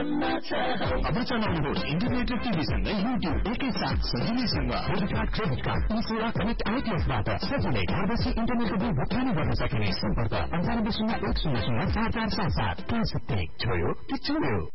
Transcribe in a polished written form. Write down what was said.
अब चलाउनुहोस् इन्टरनेट र टिभीसँगै युट्युब एकैसाथ सजिलैसँग। Debit card, credit card, e-Sewa connect आइटिएसबाट सजिलै घर बसी इन्टरनेटको बिल भुक्तानी गर्न सकिने। सम्पर्क 9501004477। छोयो कि छोयो।